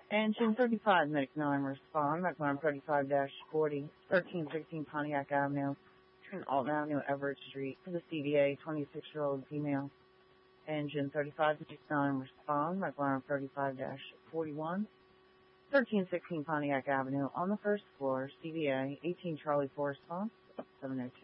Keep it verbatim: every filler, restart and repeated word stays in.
Engine thirty-five, medic nine, respond. McLaren thirty-five forty, thirteen sixteen Pontiac Avenue, between Alton Avenue, Everett Street, for the C V A, twenty-six-year-old female. Engine thirty-five fifty-nine, respond. McLaren thirty-five forty-one, thirteen sixteen Pontiac Avenue, on the first floor, C V A, eighteen Charlie four, response, seven oh two.